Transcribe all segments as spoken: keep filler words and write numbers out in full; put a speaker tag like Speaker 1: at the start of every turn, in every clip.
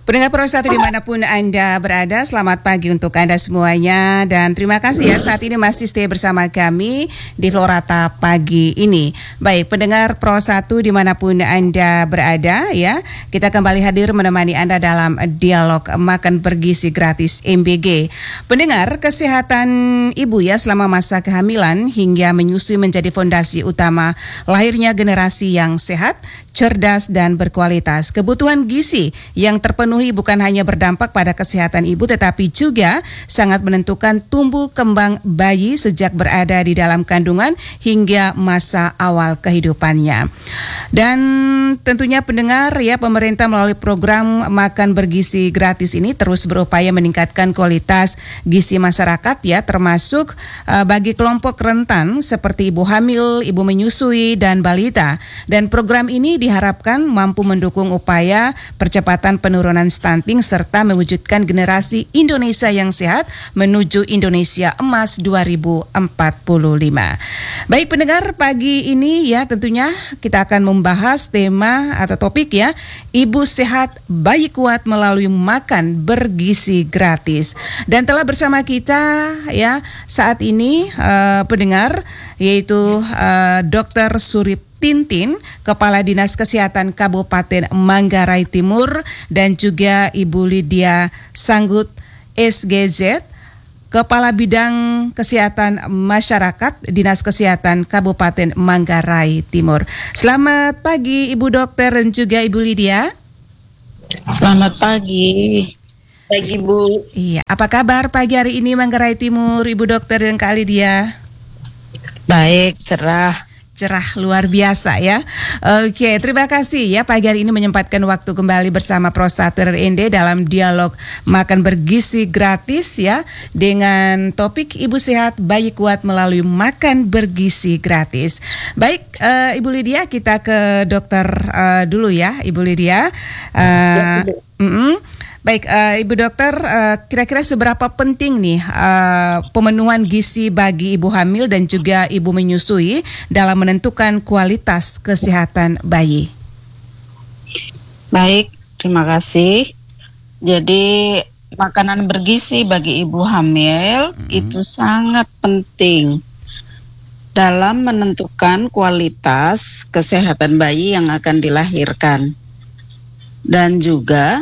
Speaker 1: Pendengar Pro satu dimanapun Anda berada, selamat pagi untuk Anda semuanya. Dan terima kasih ya saat ini masih stay bersama kami di Florata pagi ini. Baik, pendengar Pro satu dimanapun Anda berada ya, kita kembali hadir menemani Anda dalam dialog makan bergizi gratis M B G. Pendengar, kesehatan ibu ya selama masa kehamilan hingga menyusui menjadi fondasi utama lahirnya generasi yang sehat, cerdas dan berkualitas. Kebutuhan gizi yang terpenuhi bukan hanya berdampak pada kesehatan ibu tetapi juga sangat menentukan tumbuh kembang bayi sejak berada di dalam kandungan hingga masa awal kehidupannya. Dan tentunya pendengar ya, pemerintah melalui program makan bergizi gratis ini terus berupaya meningkatkan kualitas gizi masyarakat ya, termasuk uh, bagi kelompok rentan seperti ibu hamil, ibu menyusui dan balita. Dan program ini diharapkan mampu mendukung upaya percepatan penurunan stunting serta mewujudkan generasi Indonesia yang sehat menuju Indonesia Emas dua ribu empat puluh lima. Baik pendengar, pagi ini ya tentunya kita akan membahas tema atau topik ya, ibu sehat bayi kuat melalui makan bergizi gratis. Dan telah bersama kita ya saat ini uh, pendengar yaitu uh, Dokter Surip Tintin, Kepala Dinas Kesehatan Kabupaten Manggarai Timur, dan juga Ibu Lydia Sanggut S G Z, Kepala Bidang Kesehatan Masyarakat Dinas Kesehatan Kabupaten Manggarai Timur. Selamat pagi Ibu Dokter dan juga Ibu Lydia.
Speaker 2: Selamat pagi. Pagi Bu.
Speaker 1: Iya, apa kabar pagi hari ini Manggarai Timur, Ibu Dokter dan Kak Lydia?
Speaker 2: Baik, cerah.
Speaker 1: Cerah luar biasa ya. Oke, terima kasih ya pagi hari ini menyempatkan waktu kembali bersama Pro satu R N D dalam dialog makan bergizi gratis ya, dengan topik ibu sehat bayi kuat melalui makan bergizi gratis. Baik, uh, Ibu Lydia, kita ke dokter uh, dulu ya, Ibu Lydia. Uh, mm-mm. Baik, uh, Ibu Dokter, uh, kira-kira seberapa penting nih uh, pemenuhan gizi bagi ibu hamil dan juga ibu menyusui dalam menentukan kualitas kesehatan bayi?
Speaker 2: Baik, terima kasih. Jadi makanan bergizi bagi ibu hamil hmm. itu sangat penting dalam menentukan kualitas kesehatan bayi yang akan dilahirkan. Dan juga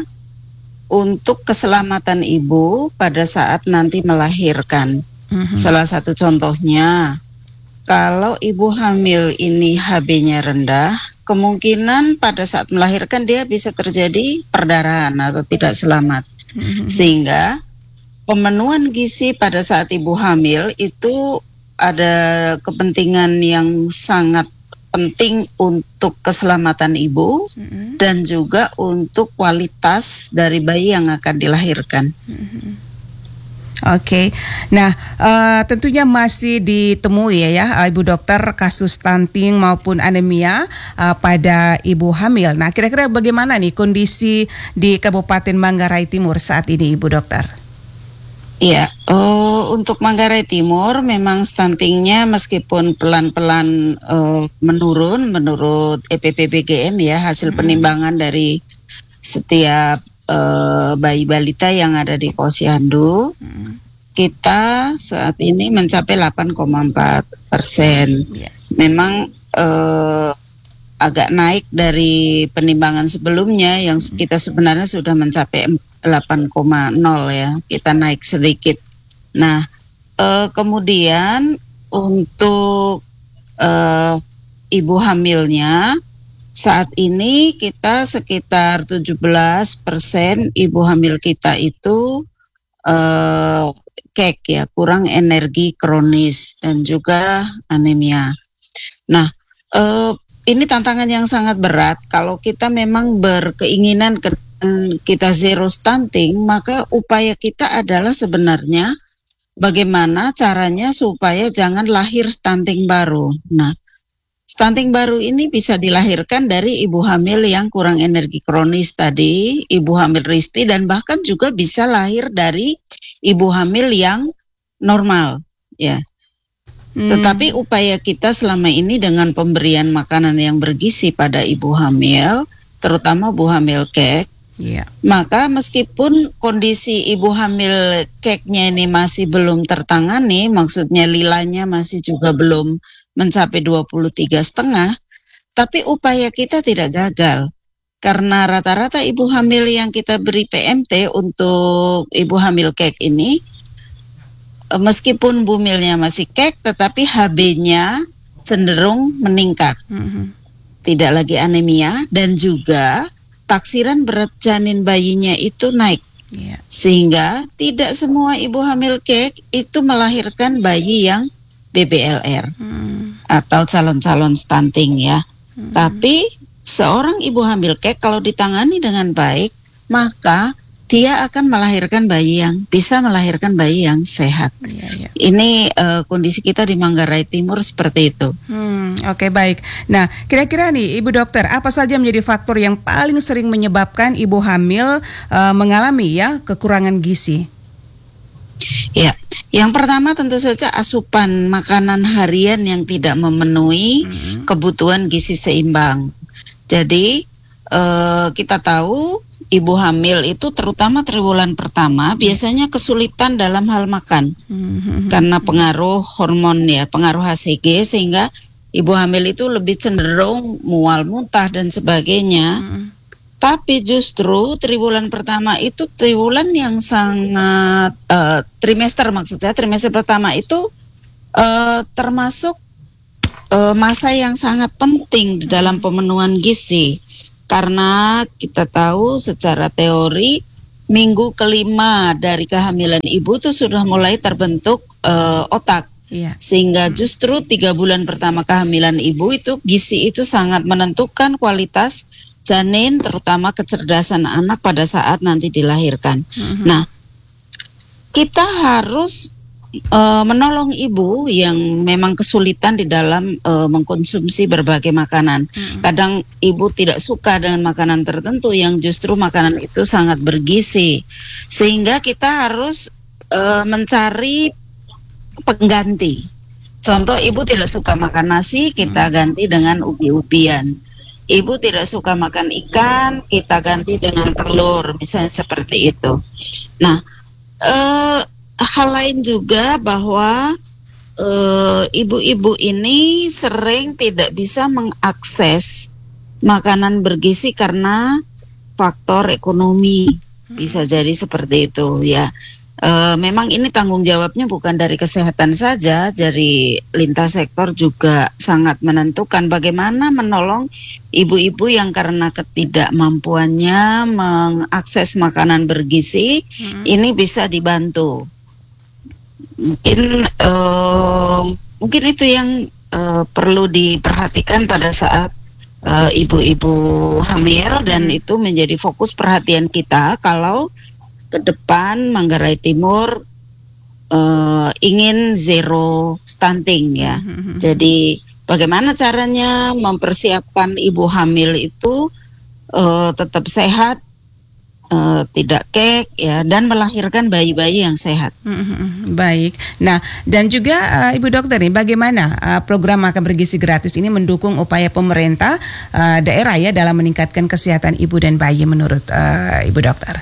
Speaker 2: untuk keselamatan ibu pada saat nanti melahirkan. Mm-hmm. Salah satu contohnya, kalau ibu hamil ini H B-nya rendah, kemungkinan pada saat melahirkan dia bisa terjadi perdarahan atau tidak selamat. Mm-hmm. Sehingga pemenuhan gizi pada saat ibu hamil itu ada kepentingan yang sangat penting untuk keselamatan ibu mm-hmm. dan juga untuk kualitas dari bayi yang akan dilahirkan.
Speaker 1: Mm-hmm. Oke, okay. Nah uh, tentunya masih ditemui ya, ya Ibu Dokter kasus stunting maupun anemia uh, pada ibu hamil. Nah kira-kira bagaimana nih kondisi di Kabupaten Manggarai Timur saat ini Ibu Dokter?
Speaker 2: Iya, oh, untuk Manggarai Timur memang stuntingnya meskipun pelan-pelan uh, menurun menurut E P P B G M ya, hasil mm-hmm. penimbangan dari setiap uh, bayi balita yang ada di Posyandu, mm-hmm. kita saat ini mencapai delapan koma empat persen. Yeah. Memang uh, agak naik dari penimbangan sebelumnya yang kita sebenarnya sudah mencapai delapan koma nol ya, kita naik sedikit. Nah, eh, kemudian untuk eh, ibu hamilnya saat ini kita sekitar tujuh belas persen ibu hamil kita itu eh, kek ya, kurang energi kronis dan juga anemia. Nah, eh, ini tantangan yang sangat berat. Kalau kita memang berkeinginan ke kita zero stunting, maka upaya kita adalah sebenarnya bagaimana caranya supaya jangan lahir stunting baru. Nah, stunting baru ini bisa dilahirkan dari ibu hamil yang kurang energi kronis tadi, ibu hamil risti, dan bahkan juga bisa lahir dari ibu hamil yang normal, ya. Hmm. Tetapi upaya kita selama ini dengan pemberian makanan yang bergizi pada ibu hamil, terutama ibu hamil kek,
Speaker 1: Iya.
Speaker 2: Maka meskipun kondisi ibu hamil keknya ini masih belum tertangani, maksudnya lilanya masih juga belum mencapai dua puluh tiga setengah, tapi upaya kita tidak gagal. Karena rata-rata ibu hamil yang kita beri P M T untuk ibu hamil kek ini, meskipun bumilnya masih kek, tetapi H B-nya cenderung meningkat. Mm-hmm. Tidak lagi anemia, dan juga taksiran berat janin bayinya itu naik. Yeah. Sehingga tidak semua ibu hamil kek itu melahirkan bayi yang B B L R mm. atau calon-calon stunting ya. Mm. Tapi seorang ibu hamil kek kalau ditangani dengan baik, maka dia akan melahirkan bayi yang bisa melahirkan bayi yang sehat. Yeah, yeah. Ini uh, kondisi kita di Manggarai Timur seperti itu.
Speaker 1: Hmm, Oke okay, baik. Nah, kira-kira nih Ibu Dokter, apa saja menjadi faktor yang paling sering menyebabkan ibu hamil uh, mengalami ya kekurangan gizi?
Speaker 2: Ya, yang pertama tentu saja asupan makanan harian yang tidak memenuhi hmm. kebutuhan gizi seimbang. Jadi uh, kita tahu ibu hamil itu terutama triwulan pertama biasanya kesulitan dalam hal makan mm-hmm. karena pengaruh hormon ya, pengaruh H C G, sehingga ibu hamil itu lebih cenderung mual, muntah dan sebagainya. Mm-hmm. Tapi justru triwulan pertama itu triwulan yang sangat uh, trimester maksud saya trimester pertama itu uh, termasuk uh, masa yang sangat penting di dalam pemenuhan gizi. Karena kita tahu secara teori minggu kelima dari kehamilan ibu itu sudah mulai terbentuk uh, otak. Iya. Sehingga justru tiga bulan pertama kehamilan ibu itu gizi itu sangat menentukan kualitas janin, terutama kecerdasan anak pada saat nanti dilahirkan. Mm-hmm. Nah, kita harus Uh, menolong ibu yang memang kesulitan di dalam uh, mengkonsumsi berbagai makanan. Hmm. Kadang ibu tidak suka dengan makanan tertentu yang justru makanan itu sangat bergizi, sehingga kita harus uh, mencari pengganti. Contoh, ibu tidak suka makan nasi, kita hmm. ganti dengan ubi-ubian. Ibu tidak suka makan ikan, kita ganti dengan telur, misalnya seperti itu. Nah, uh, hal lain juga bahwa e, ibu-ibu ini sering tidak bisa mengakses makanan bergizi karena faktor ekonomi, bisa jadi seperti itu ya. E, memang ini tanggung jawabnya bukan dari kesehatan saja, dari lintas sektor juga sangat menentukan bagaimana menolong ibu-ibu yang karena ketidakmampuannya mengakses makanan bergizi hmm. ini bisa dibantu. Mungkin uh, mungkin itu yang uh, perlu diperhatikan pada saat uh, ibu-ibu hamil, dan itu menjadi fokus perhatian kita kalau ke depan Manggarai Timur uh, ingin zero stunting ya. Mm-hmm. Jadi bagaimana caranya mempersiapkan ibu hamil itu uh, tetap sehat, Uh, tidak kek ya, dan melahirkan bayi-bayi yang sehat.
Speaker 1: Mm-hmm. Baik. Nah, dan juga uh, Ibu Dokter nih, bagaimana uh, program makan bergizi gratis ini mendukung upaya pemerintah uh, daerah ya dalam meningkatkan kesehatan ibu dan bayi menurut uh, Ibu Dokter?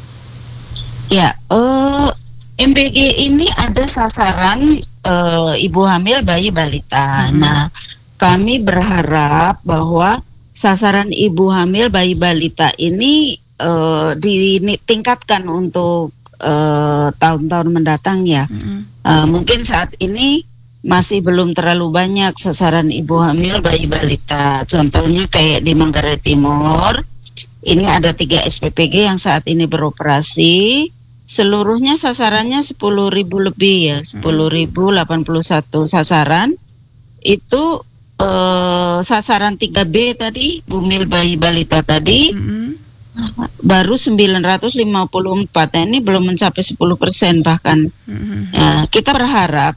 Speaker 2: Ya, uh, M B G ini ada sasaran uh, ibu hamil, bayi, balita. Mm-hmm. Nah, kami berharap bahwa sasaran ibu hamil, bayi, balita ini Uh, ditingkatkan untuk uh, tahun-tahun mendatang ya. Mm-hmm. uh, mungkin saat ini masih belum terlalu banyak sasaran ibu hamil, bayi, balita. Contohnya kayak di Manggarai Timur ini ada tiga S P P G yang saat ini beroperasi. Seluruhnya sasarannya sepuluh ribu lebih ya, sepuluh ribu delapan puluh satu sasaran. Itu uh, sasaran tiga B tadi, bumil, bayi, balita tadi. Mm-hmm. Baru sembilan ratus lima puluh empat, nah, ini belum mencapai sepuluh persen bahkan. Mm-hmm. Nah, kita berharap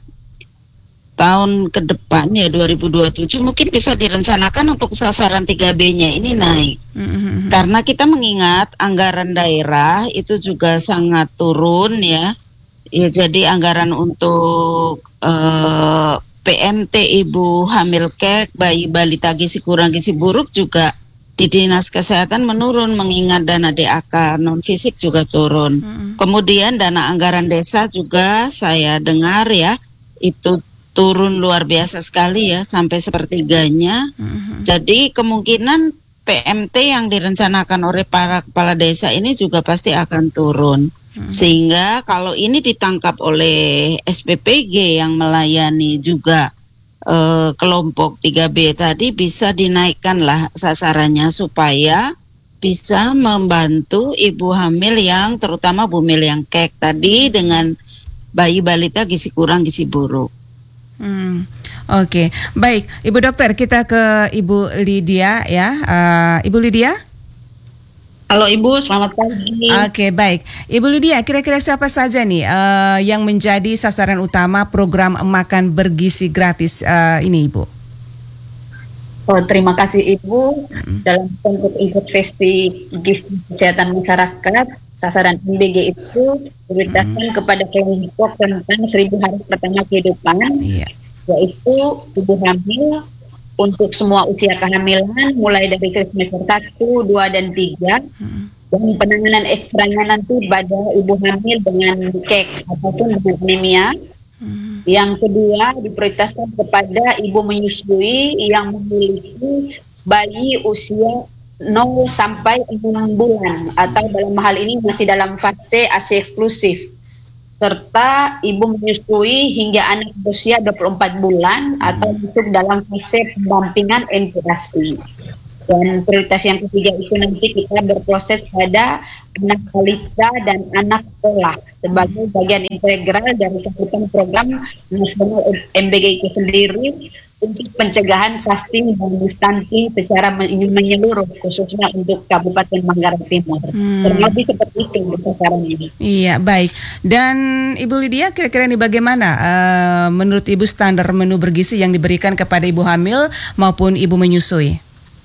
Speaker 2: tahun ke depan ya dua ribu dua puluh tujuh mungkin bisa direncanakan untuk sasaran tiga B-nya ini naik. Mm-hmm. Karena kita mengingat anggaran daerah itu juga sangat turun ya. Ya, jadi anggaran untuk uh, P M T ibu hamil kek, bayi, balita gizi kurang gizi buruk juga di Dinas Kesehatan menurun mengingat dana D A K non fisik juga turun. Hmm. Kemudian dana anggaran desa juga saya dengar ya itu turun luar biasa sekali ya sampai sepertiganya. Hmm. Jadi kemungkinan P M T yang direncanakan oleh para kepala desa ini juga pasti akan turun. Hmm. Sehingga kalau ini ditangkap oleh S P P G yang melayani juga eh, kelompok tiga B tadi, bisa dinaikkanlah sasarannya supaya bisa membantu ibu hamil yang terutama bumil yang kek tadi dengan bayi balita gizi kurang gizi buruk.
Speaker 1: Hmm. Oke, okay. Baik, Ibu Dokter, kita ke Ibu Lydia ya, uh, Ibu Lydia.
Speaker 3: Halo Ibu, selamat pagi.
Speaker 1: Oke, okay, baik. Ibu Lydia, kira-kira siapa saja nih uh, yang menjadi sasaran utama program makan bergizi gratis uh, ini, Ibu?
Speaker 3: Oh, terima kasih Ibu. Hmm. Dalam konteks investasi gizi kesehatan masyarakat, sasaran M B G itu diprioritaskan hmm. kepada kelompok rentan seribu hari pertama kehidupan, yeah. yaitu ibu hamil untuk semua usia kehamilan mulai dari semester satu, dua, dan tiga. Hmm. Dan penanganan ekstranya nanti pada ibu hamil dengan kek ataupun dengan anemia. Hmm. Yang kedua diprioritaskan kepada ibu menyusui yang memiliki bayi usia nol sampai enam bulan atau dalam hal ini masih dalam fase A S I eksklusif, serta ibu menyusui hingga anak berusia dua puluh empat bulan atau masuk dalam fase pendampingan intubasi. Dan prioritas yang ketiga itu nanti kita berproses pada anak balita dan anak sekolah sebagai bagian integral dari cakupan program nasional M B G itu sendiri untuk pencegahan stunting dan stunting secara menyeluruh khususnya untuk Kabupaten Manggarai Timur. Hmm. Kurang lebih seperti itu sekarang ini.
Speaker 1: Iya, baik. Dan Ibu Lydia, kira-kira ini bagaimana uh, menurut Ibu standar menu bergizi yang diberikan kepada ibu hamil maupun ibu menyusui?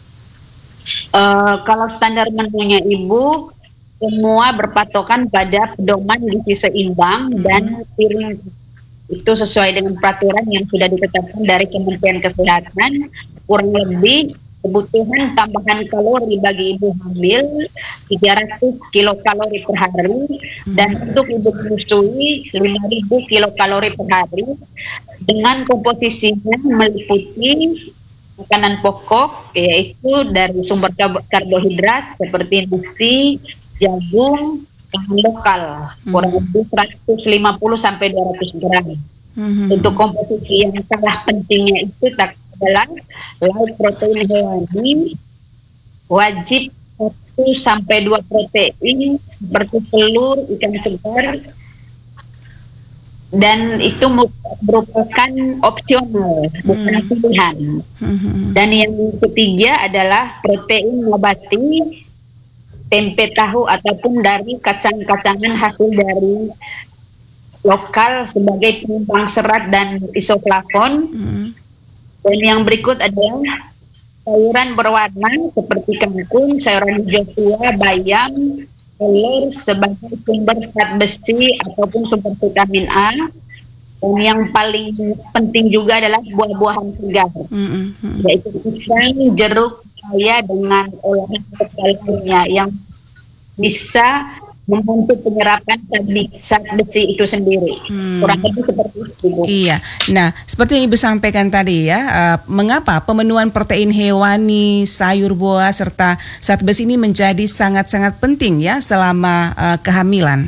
Speaker 3: Uh, kalau standar menunya Ibu semua berpatokan pada pedoman gizi seimbang hmm. dan piring itu sesuai dengan peraturan yang sudah ditetapkan dari Kementerian Kesehatan. Kurang lebih kebutuhan tambahan kalori bagi ibu hamil tiga ratus kilokalori per hari hmm. dan untuk ibu menyusui lima ribu kilokalori per hari dengan komposisinya meliputi makanan pokok yaitu dari sumber karbohidrat seperti nasi, jagung, bahan lokal kurang lebih seratus lima puluh sampai dua ratus gram. Mm-hmm. Untuk komposisi yang sangat pentingnya itu tak adalah lauk protein hewani wajib satu sampai dua protein seperti telur, ikan segar, dan itu merupakan opsional, bukan hmm. pilihan. Hmm. Dan yang ketiga adalah protein nabati, tempe tahu ataupun dari kacang-kacangan hasil dari lokal sebagai penyumbang serat dan isoflavon. Hmm. Dan yang berikut adalah sayuran berwarna seperti kangkung, sayuran hijau tua, bayam, telur sebagai sumber zat besi ataupun sumber vitamin A. Dan yang paling penting juga adalah buah-buahan segar, mm-hmm. yaitu pisang, jeruk, kaya dengan olahan kalorinya yang bisa membantu penyerapan zat besi itu sendiri. Hmm. Kurang lebih seperti itu, Bu.
Speaker 1: Iya. Nah, seperti yang Ibu sampaikan tadi ya, uh, mengapa pemenuhan protein hewani, sayur buah serta zat besi ini menjadi sangat-sangat penting ya selama uh, kehamilan?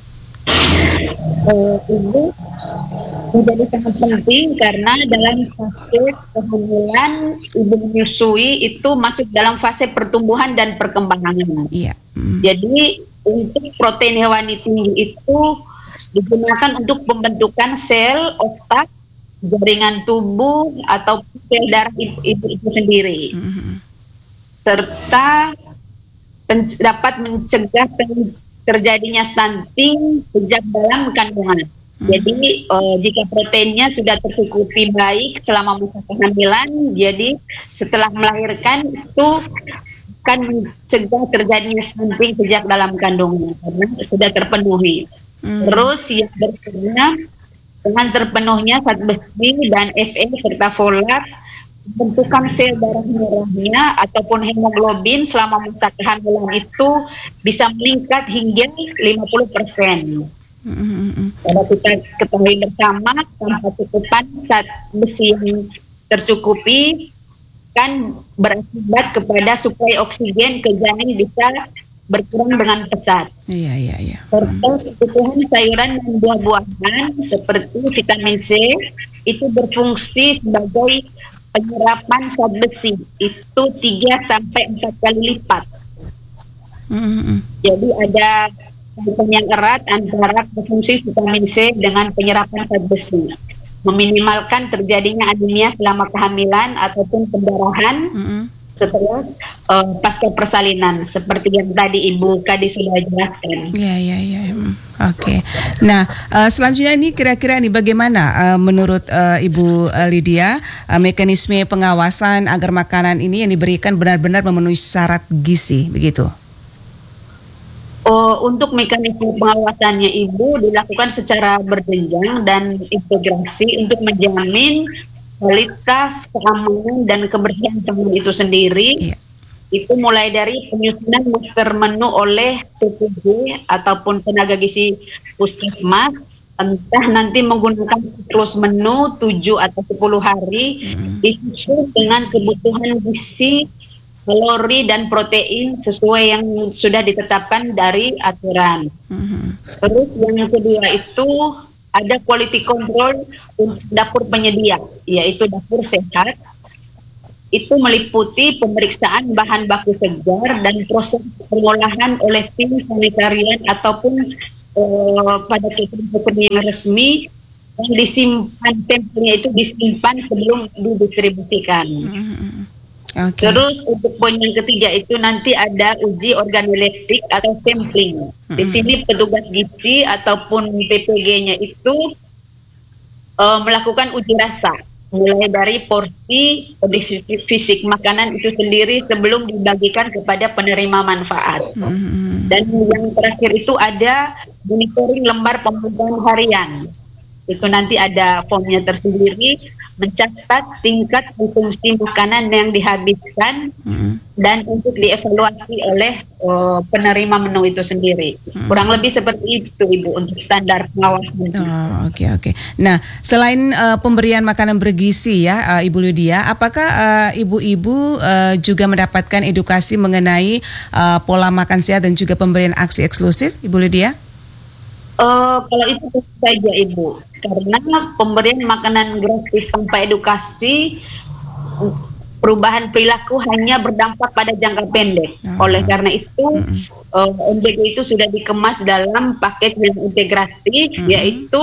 Speaker 3: Uh, Ibu menjadi sangat penting karena dalam fase kehamilan ibu menyusui itu masuk dalam fase pertumbuhan dan perkembangan.
Speaker 1: Iya. Hmm.
Speaker 3: Jadi untuk protein hewani tinggi itu digunakan untuk pembentukan sel otak, jaringan tubuh atau sel darah ibu, ibu itu sendiri, mm-hmm. serta pen, dapat mencegah pen, terjadinya stunting sejak dalam kandungan. Mm-hmm. Jadi uh, jika proteinnya sudah tercukupi baik selama masa kehamilan, jadi setelah melahirkan itu akan mencegah terjadinya stunting sejak dalam kandungan karena sudah terpenuhi. Hmm. Terus yang berikutnya dengan terpenuhnya zat besi dan Fe serta folat bentukan sel darah merahnya ataupun hemoglobin selama masa kehamilan itu bisa meningkat hingga lima puluh persen. Kalau kita ketahui bersama, tanpa cukupan zat besi yang tercukupi kan berakibat kepada suplai oksigen ke janin bisa berkurang dengan pesat.
Speaker 1: Iya, iya, iya.
Speaker 3: Serta kebutuhan sayuran dan buah-buahan seperti vitamin C itu berfungsi sebagai penyerapan zat besi itu tiga sampai empat kali lipat.
Speaker 1: Mm-hmm.
Speaker 3: Jadi ada kaitan yang erat antara konsumsi vitamin C dengan penyerapan zat besi, meminimalkan terjadinya anemia selama kehamilan ataupun pendarahan mm-hmm. setelah uh, pasca persalinan seperti yang tadi Ibu Kadi sudah jelaskan.
Speaker 1: Ya, ya, ya. Oke. Okay. Nah, uh, selanjutnya ini kira-kira nih bagaimana uh, menurut uh, Ibu uh, Lydia uh, mekanisme pengawasan agar makanan ini yang diberikan benar-benar memenuhi syarat gizi, begitu?
Speaker 3: Oh, untuk mekanisme pengawasannya Ibu dilakukan secara berjenjang dan integrasi untuk menjamin kualitas, keamanan, dan kebersihan pangan itu sendiri. Yeah. Itu mulai dari penyusunan master menu oleh P P G ataupun tenaga gizi puskesmas, entah nanti menggunakan siklus menu tujuh atau sepuluh hari, mm. disusun dengan kebutuhan gizi, kalori dan protein sesuai yang sudah ditetapkan dari aturan. Mm-hmm. Terus yang kedua itu ada quality control untuk dapur penyedia, yaitu dapur sehat. Itu meliputi pemeriksaan bahan baku segar dan proses pengolahan oleh tim sanitarian ataupun uh, pada tujuan yang resmi yang disimpan, tempelnya itu disimpan sebelum didistribusikan. Mm-hmm. Okay. Terus untuk poin yang ketiga itu nanti ada uji organoleptik atau sampling. Mm-hmm. Di sini petugas gizi ataupun P P G-nya itu uh, melakukan uji rasa, mulai dari porsi kondisi fisik makanan itu sendiri sebelum dibagikan kepada penerima manfaat. Mm-hmm. Dan yang terakhir itu ada monitoring lembar pemantauan harian. Itu nanti ada formnya tersendiri, mencatat tingkat konsumsi makanan yang dihabiskan mm-hmm. dan untuk dievaluasi oleh uh, penerima menu itu sendiri. Mm-hmm. Kurang lebih seperti itu Ibu untuk standar pengawasan.
Speaker 1: Oh, oke okay, oke. Okay. Nah, selain uh, pemberian makanan bergizi ya, uh, Ibu Lydia, apakah uh, ibu-ibu uh, juga mendapatkan edukasi mengenai uh, pola makan sehat dan juga pemberian aksi eksklusif, Ibu Lydia?
Speaker 3: Uh, kalau itu tentu saja Ibu, karena pemberian makanan gratis tanpa edukasi, perubahan perilaku hanya berdampak pada jangka pendek. Uh-huh. Oleh karena itu, uh-huh. uh, M B G itu sudah dikemas dalam paket yang integrasi, uh-huh. yaitu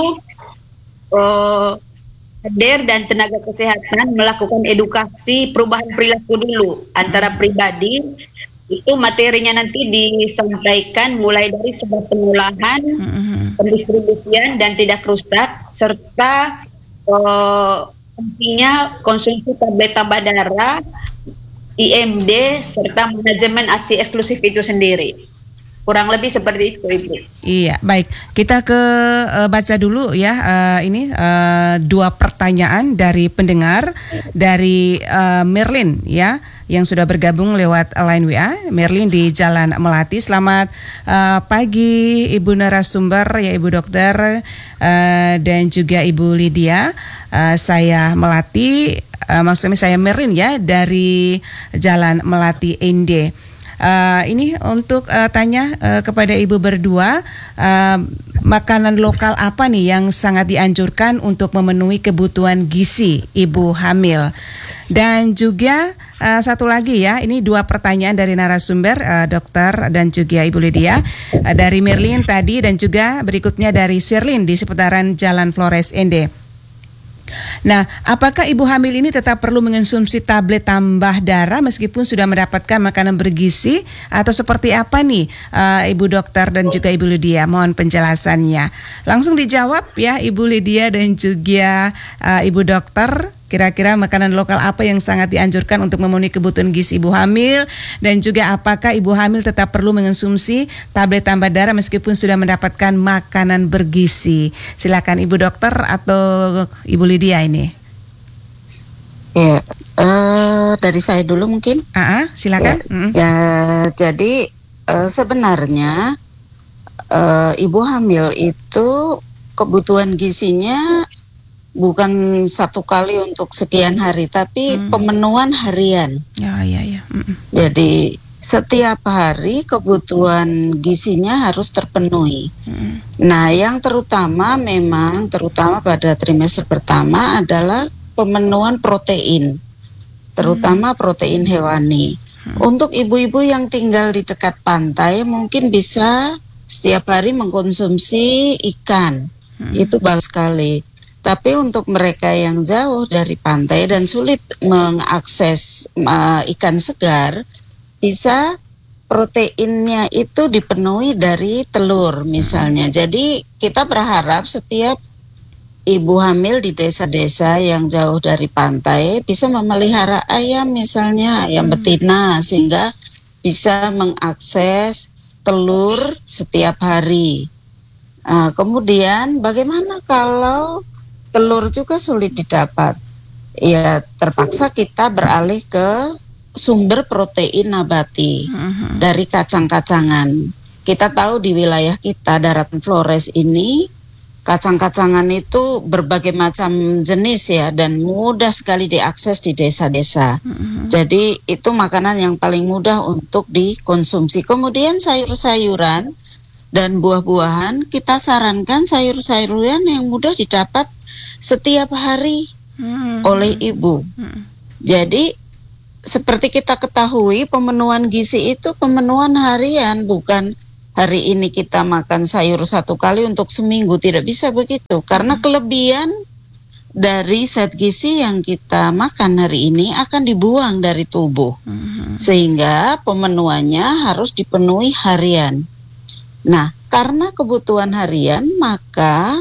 Speaker 3: uh, kader dan tenaga kesehatan melakukan edukasi perubahan perilaku dulu antara pribadi. Itu materinya nanti disampaikan mulai dari sebab pengolahan, mm-hmm. pendistribusian dan tidak rusak, serta uh, pentingnya konsumsi tablet tambah darah, I M D, serta manajemen ASI eksklusif itu sendiri. Kurang lebih seperti itu Ibu.
Speaker 1: Iya, baik. Kita ke uh, baca dulu ya uh, ini uh, dua pertanyaan dari pendengar dari uh, Merlin ya yang sudah bergabung lewat line W A. Merlin di Jalan Melati. Selamat uh, pagi Ibu narasumber ya Ibu dokter uh, dan juga Ibu Lydia. Uh, saya Melati, uh, maksudnya saya Merlin ya dari Jalan Melati N D. Uh, ini untuk uh, tanya uh, kepada Ibu berdua, uh, makanan lokal apa nih yang sangat dianjurkan untuk memenuhi kebutuhan gizi ibu hamil? Dan juga uh, satu lagi ya, ini dua pertanyaan dari narasumber uh, dokter dan juga Ibu Lydia, uh, dari Merlin tadi dan juga berikutnya dari Sherlyn di seputaran Jalan Flores N D. Nah, apakah ibu hamil ini tetap perlu mengonsumsi tablet tambah darah meskipun sudah mendapatkan makanan bergizi atau seperti apa nih uh, Ibu dokter dan juga Ibu Lydia? Mohon penjelasannya. Langsung dijawab ya Ibu Lydia dan juga uh, Ibu dokter. Kira-kira makanan lokal apa yang sangat dianjurkan untuk memenuhi kebutuhan gizi ibu hamil dan juga apakah ibu hamil tetap perlu mengonsumsi tablet tambah darah meskipun sudah mendapatkan makanan bergizi? Silakan Ibu dokter atau Ibu Lydia ini.
Speaker 2: Ya, Uh, dari saya dulu mungkin.
Speaker 1: Ah, silakan.
Speaker 2: Ya,
Speaker 1: Mm.
Speaker 2: ya jadi uh, sebenarnya uh, ibu hamil itu kebutuhan gizinya bukan satu kali untuk sekian hari, tapi mm. pemenuhan harian.
Speaker 1: Ya, ya, ya. Mm.
Speaker 2: Jadi setiap hari kebutuhan gizinya harus terpenuhi. Mm. Nah, yang terutama memang terutama pada trimester pertama adalah pemenuhan protein, terutama mm. protein hewani. Mm. Untuk ibu-ibu yang tinggal di dekat pantai mungkin bisa setiap hari mengkonsumsi ikan. Mm. Itu bagus sekali. Tapi untuk mereka yang jauh dari pantai dan sulit mengakses uh, ikan segar, bisa proteinnya itu dipenuhi dari telur misalnya. Jadi kita berharap setiap ibu hamil di desa-desa yang jauh dari pantai bisa memelihara ayam misalnya, ayam betina, sehingga bisa mengakses telur setiap hari. Nah, kemudian bagaimana kalau telur juga sulit didapat? Ya terpaksa kita beralih ke sumber protein nabati uh-huh. dari kacang-kacangan. Kita tahu di wilayah kita daratan Flores ini kacang-kacangan itu berbagai macam jenis ya, dan mudah sekali diakses di desa-desa. Uh-huh. Jadi itu makanan yang paling mudah untuk dikonsumsi. Kemudian sayur-sayuran dan buah-buahan, kita sarankan sayur-sayuran yang mudah didapat setiap hari uh-huh. oleh ibu. Uh-huh. Jadi seperti kita ketahui, pemenuhan gizi itu pemenuhan harian, bukan hari ini kita makan sayur satu kali untuk seminggu. Tidak bisa begitu, karena kelebihan dari zat gizi yang kita makan hari ini akan dibuang dari tubuh, sehingga pemenuhannya harus dipenuhi harian. Nah, karena kebutuhan harian, maka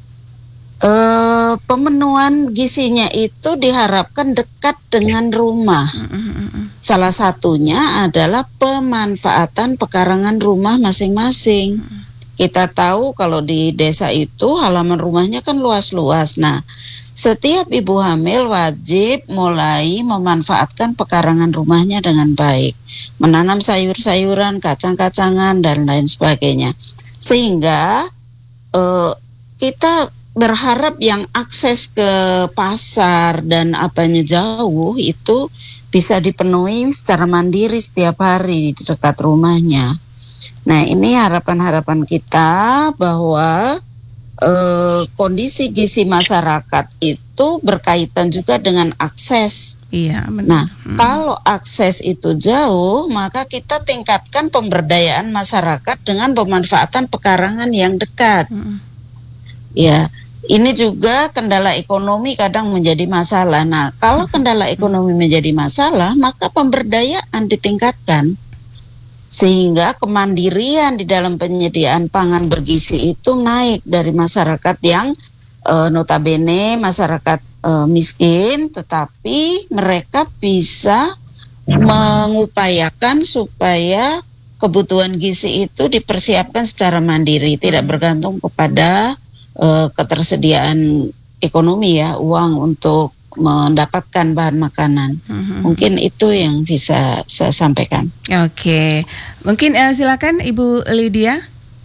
Speaker 2: Uh, pemenuhan gizinya itu diharapkan dekat dengan rumah. Salah satunya adalah pemanfaatan pekarangan rumah masing-masing. Kita tahu kalau di desa itu halaman rumahnya kan luas-luas. Nah, setiap ibu hamil wajib mulai memanfaatkan pekarangan rumahnya dengan baik, menanam sayur-sayuran, kacang-kacangan, dan lain sebagainya. Sehingga uh, kita berharap yang akses ke pasar dan apanya jauh itu bisa dipenuhi secara mandiri setiap hari di dekat rumahnya. Nah, ini harapan-harapan kita bahwa eh, kondisi gizi masyarakat itu berkaitan juga dengan akses.
Speaker 1: Iya, benar.
Speaker 2: Nah,
Speaker 1: hmm.
Speaker 2: kalau akses itu jauh, maka kita tingkatkan pemberdayaan masyarakat dengan pemanfaatan pekarangan yang dekat. Hmm. Ya, ini juga kendala ekonomi kadang menjadi masalah. Nah, kalau kendala ekonomi menjadi masalah, maka pemberdayaan ditingkatkan, sehingga kemandirian di dalam penyediaan pangan bergizi itu naik dari masyarakat yang e, notabene masyarakat e, miskin, tetapi mereka bisa mengupayakan supaya kebutuhan gizi itu dipersiapkan secara mandiri, tidak bergantung kepada Uh, ketersediaan ekonomi ya, uang untuk mendapatkan bahan makanan. Uh-huh. Mungkin itu yang bisa saya sampaikan.
Speaker 1: Oke, mungkin uh, silakan Ibu Lydia.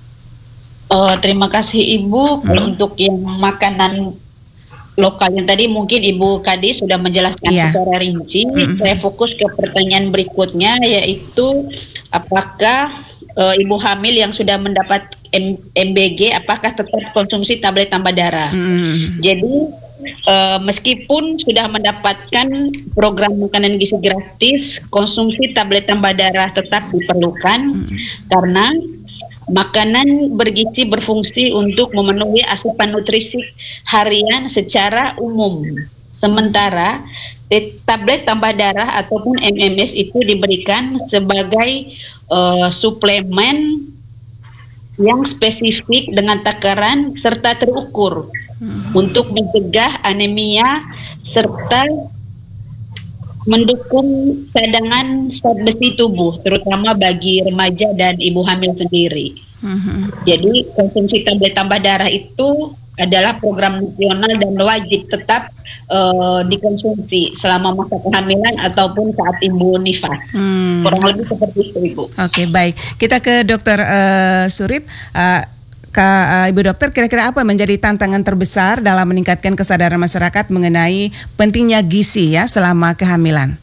Speaker 3: Uh, terima kasih Ibu. Uh-huh. Untuk yang makanan lokal yang tadi mungkin Ibu Kadi sudah menjelaskan yeah. secara rinci. Uh-huh. Saya fokus ke pertanyaan berikutnya, yaitu apakah uh, ibu hamil yang sudah mendapat M B G apakah tetap konsumsi tablet tambah darah. Hmm. Jadi uh, meskipun sudah mendapatkan program makanan gizi gratis, konsumsi tablet tambah darah tetap diperlukan hmm. karena makanan bergizi berfungsi untuk memenuhi asupan nutrisi harian secara umum. Sementara tablet tambah darah ataupun M M S itu diberikan sebagai uh, suplemen yang spesifik dengan takaran serta terukur hmm. untuk mencegah anemia serta mendukung cadangan zat besi tubuh, terutama bagi remaja dan ibu hamil sendiri. Hmm. Jadi konsumsi tablet tambah darah itu adalah program nasional dan wajib tetap uh, dikonsumsi selama masa kehamilan ataupun saat ibu nifas. Hmm. Kurang lebih seperti itu, Ibu.
Speaker 1: Oke, okay, baik. Kita ke Dokter uh, Surip. Uh, Kak uh, Ibu Dokter, kira-kira apa menjadi tantangan terbesar dalam meningkatkan kesadaran masyarakat mengenai pentingnya gizi ya selama kehamilan?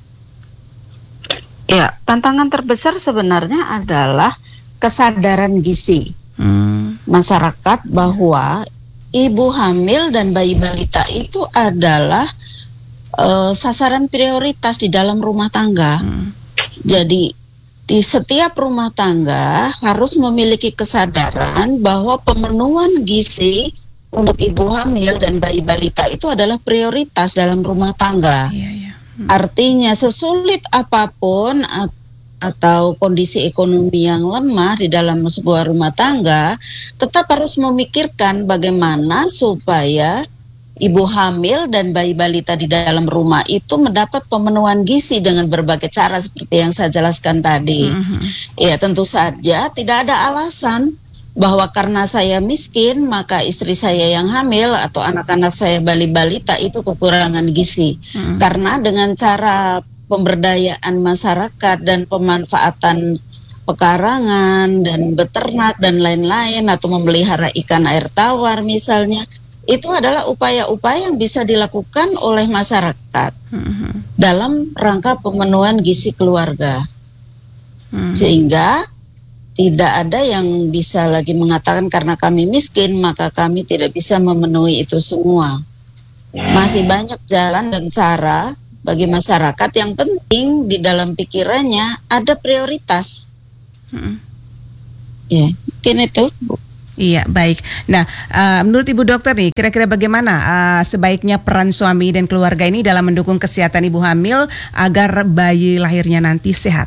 Speaker 2: Ya, tantangan terbesar sebenarnya adalah kesadaran gizi hmm. masyarakat bahwa ibu hamil dan bayi balita itu adalah uh, sasaran prioritas di dalam rumah tangga. Hmm. Jadi di setiap rumah tangga harus memiliki kesadaran bahwa pemenuhan gizi untuk ibu hamil dan bayi balita itu adalah prioritas dalam rumah tangga. Iya, iya. Hmm. Artinya sesulit apapun at- atau kondisi ekonomi yang lemah di dalam sebuah rumah tangga, tetap harus memikirkan bagaimana supaya ibu hamil dan bayi balita di dalam rumah itu mendapat pemenuhan gizi dengan berbagai cara seperti yang saya jelaskan tadi. Mm-hmm. Ya, tentu saja tidak ada alasan bahwa karena saya miskin maka istri saya yang hamil atau anak-anak saya bayi balita itu kekurangan gizi. Mm-hmm. Karena dengan cara pemberdayaan masyarakat dan pemanfaatan pekarangan dan beternak dan lain-lain atau memelihara ikan air tawar misalnya, itu adalah upaya-upaya yang bisa dilakukan oleh masyarakat mm-hmm. dalam rangka pemenuhan gizi keluarga. Mm-hmm. Sehingga tidak ada yang bisa lagi mengatakan karena kami miskin maka kami tidak bisa memenuhi itu semua. Masih banyak jalan dan cara bagi masyarakat, yang penting di dalam pikirannya ada prioritas. Mm-hmm. Ya, mungkin itu, Bu.
Speaker 1: Iya, baik. Nah, uh, menurut Ibu Dokter nih, kira-kira bagaimana uh, sebaiknya peran suami dan keluarga ini dalam mendukung kesehatan ibu hamil agar bayi lahirnya nanti sehat?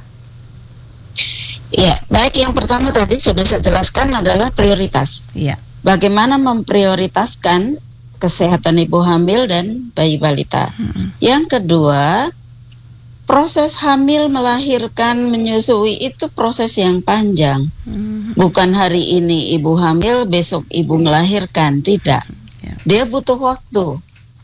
Speaker 2: Iya, baik. Yang pertama tadi sudah saya jelaskan adalah prioritas. Iya. Bagaimana memprioritaskan kesehatan ibu hamil dan bayi balita. Hmm. Yang kedua, proses hamil, melahirkan, menyusui itu proses yang panjang. Hmm. Bukan hari ini ibu hamil, besok ibu melahirkan, tidak. Yeah. Dia butuh waktu.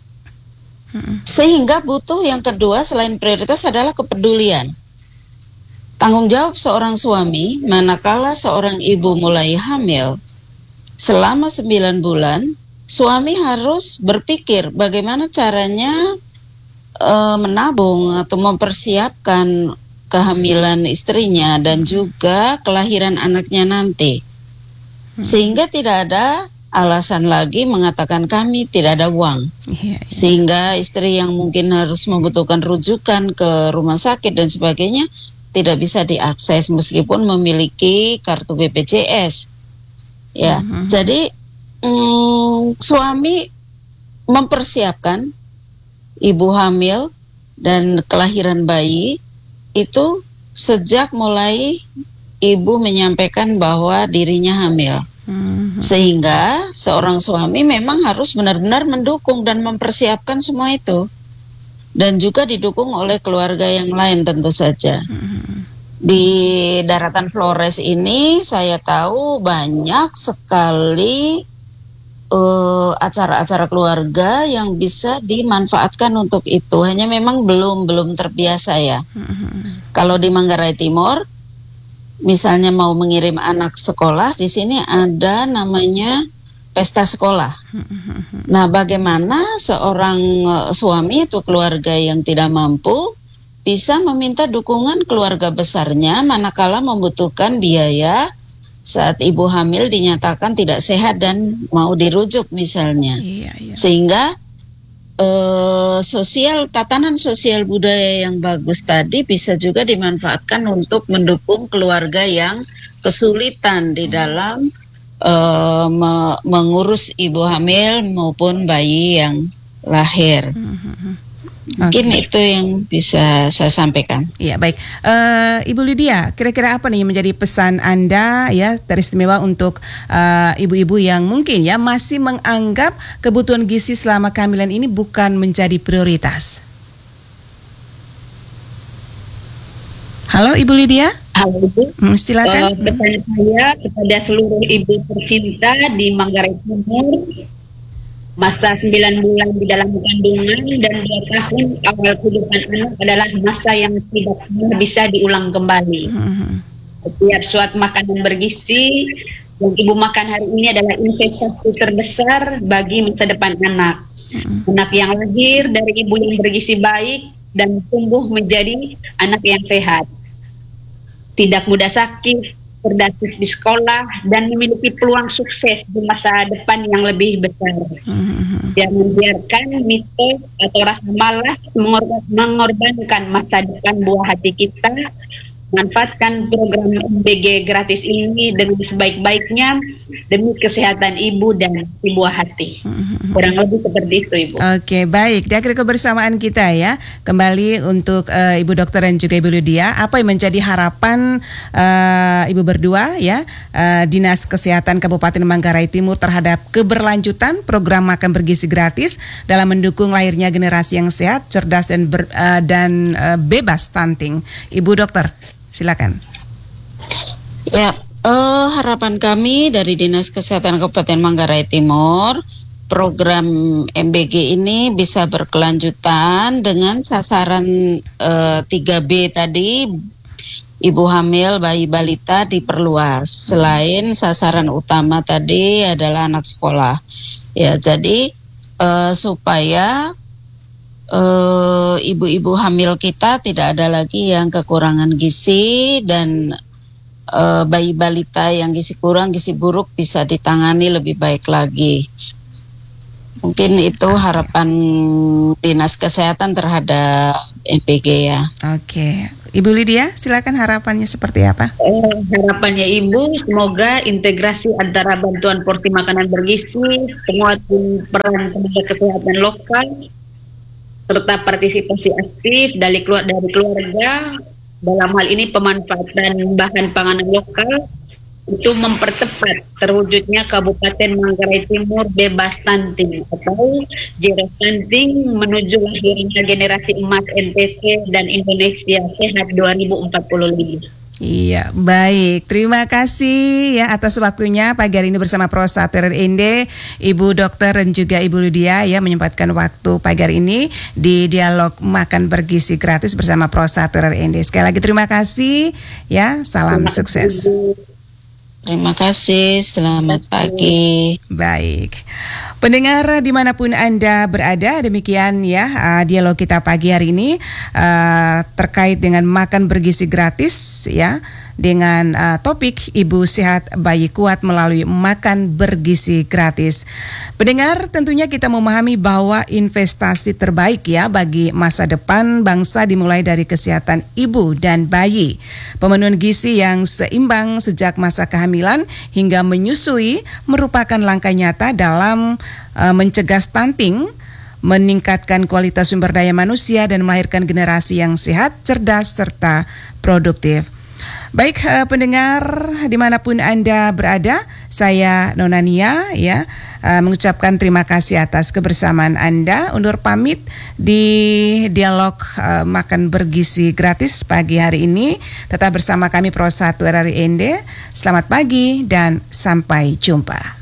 Speaker 2: Hmm. Sehingga butuh yang kedua selain prioritas adalah kepedulian. Tanggung jawab seorang suami manakala seorang ibu mulai hamil selama sembilan bulan, suami harus berpikir bagaimana caranya e, menabung atau mempersiapkan kehamilan istrinya dan juga kelahiran anaknya nanti. Sehingga tidak ada alasan lagi mengatakan kami tidak ada uang. Sehingga istri yang mungkin harus membutuhkan rujukan ke rumah sakit dan sebagainya tidak bisa diakses meskipun memiliki kartu B P J S. Ya, uh-huh. Jadi mm, suami mempersiapkan ibu hamil dan kelahiran bayi itu sejak mulai ibu menyampaikan bahwa dirinya hamil. Uh-huh. Sehingga seorang suami memang harus benar-benar mendukung dan mempersiapkan semua itu. Dan juga didukung oleh keluarga yang lain tentu saja. Uh-huh. Di daratan Flores ini saya tahu banyak sekali uh, acara-acara keluarga yang bisa dimanfaatkan untuk itu. Hanya memang belum belum terbiasa ya. Uh-huh. Kalau di Manggarai Timur, misalnya mau mengirim anak sekolah, di sini ada namanya pesta sekolah. Uh-huh. Nah, bagaimana seorang uh, suami atau keluarga yang tidak mampu bisa meminta dukungan keluarga besarnya manakala membutuhkan biaya saat ibu hamil dinyatakan tidak sehat dan mau dirujuk misalnya. Iya, iya. Sehingga eh, sosial tatanan sosial budaya yang bagus tadi bisa juga dimanfaatkan untuk mendukung keluarga yang kesulitan di dalam eh, me- mengurus ibu hamil maupun bayi yang lahir. Mm-hmm. Mungkin okay. Itu yang bisa saya sampaikan.
Speaker 1: Iya, baik. Uh, Ibu Lydia, kira-kira apa nih yang menjadi pesan Anda ya teristimewa untuk uh, ibu-ibu yang mungkin ya masih menganggap kebutuhan gizi selama kehamilan ini bukan menjadi prioritas? Halo Ibu Lydia.
Speaker 3: Halo Ibu.
Speaker 1: Hmm, silakan.
Speaker 3: Uh, pesan saya kepada seluruh ibu tercinta di Manggarai Timur, Masa sembilan bulan di dalam kandungan dan dua tahun awal kehidupan anak adalah masa yang tidak bisa diulang kembali. Mm-hmm. Setiap suatu makanan bergizi yang ibu makan hari ini adalah investasi terbesar bagi masa depan anak. Mm-hmm. Anak yang lahir dari ibu yang bergizi baik dan tumbuh menjadi anak yang sehat, tidak mudah sakit, cerdas di sekolah, dan memiliki peluang sukses di masa depan yang lebih besar. Mm-hmm. Jangan biarkan mitos atau rasa malas mengorban, mengorbankan masa depan buah hati kita. Manfaatkan program M B G gratis ini dengan sebaik-baiknya demi kesehatan ibu dan si buah hati. Kurang lebih seperti itu, Ibu.
Speaker 1: Oke, baik. Di akhir kebersamaan kita ya, kembali untuk uh, Ibu Dokter dan juga Ibu Lydia, apa yang menjadi harapan uh, Ibu berdua ya, uh, Dinas Kesehatan Kabupaten Manggarai Timur terhadap keberlanjutan program makan bergizi gratis dalam mendukung lahirnya generasi yang sehat, cerdas dan ber, uh, dan uh, bebas stunting. Ibu Dokter, silakan.
Speaker 2: Ya, uh, harapan kami dari Dinas Kesehatan Kabupaten Manggarai Timur, program M B G ini bisa berkelanjutan dengan sasaran uh, tiga B tadi, ibu hamil, bayi balita diperluas. Selain sasaran utama tadi adalah anak sekolah. Ya, jadi uh, supaya Uh, ibu-ibu hamil kita tidak ada lagi yang kekurangan gizi, dan uh, bayi balita yang gizi kurang, gizi buruk bisa ditangani lebih baik lagi. Mungkin itu harapan Dinas Kesehatan terhadap M B G ya.
Speaker 1: Oke, Ibu Lydia, silakan harapannya seperti apa?
Speaker 3: Eh, harapannya Ibu, semoga integrasi antara bantuan porsi makanan bergizi, penguatan peran tenaga kesehatan lokal, serta partisipasi aktif dari keluarga, dari keluarga dalam hal ini pemanfaatan bahan panganan lokal itu mempercepat terwujudnya Kabupaten Manggarai Timur bebas stunting atau zero stunting menuju lahirnya generasi emas N T T dan Indonesia sehat dua ribu empat puluh lima.
Speaker 1: Iya, baik. Terima kasih ya atas waktunya pagi hari ini bersama Prostatur R N D, Ibu Dokter dan juga Ibu Lydia ya, menyempatkan waktu pagi hari ini di dialog makan bergizi gratis bersama Prostatur R N D. Sekali lagi terima kasih ya, salam terima sukses.
Speaker 2: Kasih. Terima kasih, selamat pagi.
Speaker 1: Baik, pendengar dimanapun Anda berada, demikian ya uh, dialog kita pagi hari ini uh, terkait dengan makan bergizi gratis ya, dengan uh, topik Ibu Sehat Bayi Kuat melalui makan bergizi gratis. Pendengar, tentunya kita memahami bahwa investasi terbaik ya bagi masa depan bangsa dimulai dari kesehatan ibu dan bayi. Pemenuhan gizi yang seimbang sejak masa kehamilan hingga menyusui merupakan langkah nyata dalam uh, mencegah stunting, meningkatkan kualitas sumber daya manusia dan melahirkan generasi yang sehat, cerdas, serta produktif. Baik uh, pendengar dimanapun Anda berada, saya Nona Nia ya uh, mengucapkan terima kasih atas kebersamaan Anda. Undur pamit di dialog uh, makan bergizi gratis pagi hari ini. Tetap bersama kami Prostatur R N D. Selamat pagi dan sampai jumpa.